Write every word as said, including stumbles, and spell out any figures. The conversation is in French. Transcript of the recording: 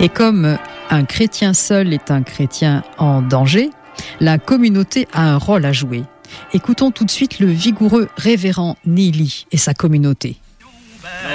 Et comme un chrétien seul est un chrétien en danger, la communauté a un rôle à jouer. Écoutons tout de suite le vigoureux révérend Neely et sa communauté.